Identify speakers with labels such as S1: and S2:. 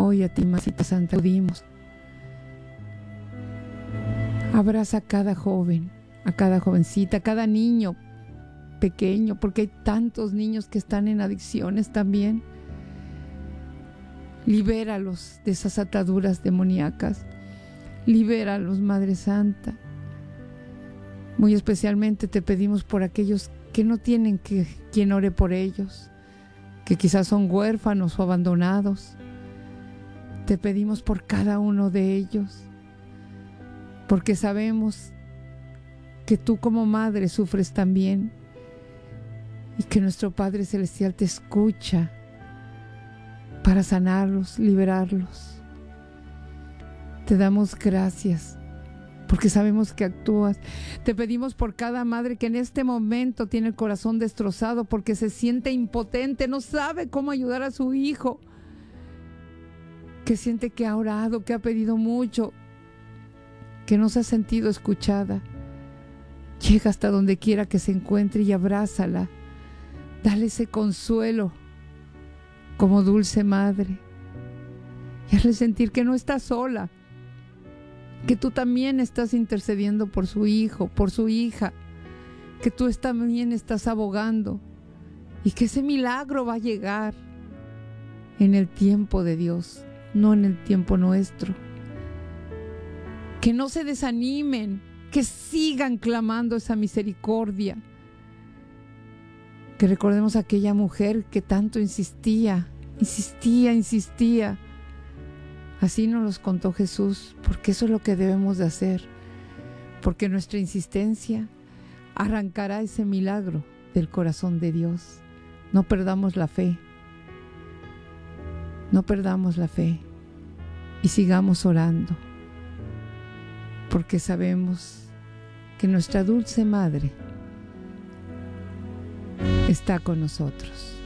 S1: Hoy a ti, Mamacita Santa, acudimos. Abraza a cada joven, a cada jovencita, a cada niño pequeño, porque hay tantos niños que están en adicciones también. Libéralos de esas ataduras demoníacas. Libéralos, Madre Santa. Muy especialmente te pedimos por aquellos que no tienen quien ore por ellos, que quizás son huérfanos o abandonados. Te pedimos por cada uno de ellos, porque sabemos que tú como madre sufres también y que nuestro Padre Celestial te escucha para sanarlos, liberarlos. Te damos gracias porque sabemos que actúas. Te pedimos por cada madre que en este momento tiene el corazón destrozado porque se siente impotente, no sabe cómo ayudar a su hijo, que siente que ha orado, que ha pedido mucho, que no se ha sentido escuchada. Llega hasta donde quiera que se encuentre y abrázala. Dale ese consuelo como dulce madre y hazle sentir que no está sola, que tú también estás intercediendo por su hijo, por su hija, que tú también estás abogando y que ese milagro va a llegar en el tiempo de Dios, no en el tiempo nuestro. Que no se desanimen, que sigan clamando esa misericordia. Que recordemos a aquella mujer que tanto insistía. Así nos los contó Jesús, porque eso es lo que debemos de hacer, porque nuestra insistencia arrancará ese milagro del corazón de Dios. No perdamos la fe, no perdamos la fe y sigamos orando, porque sabemos que nuestra dulce Madre está con nosotros.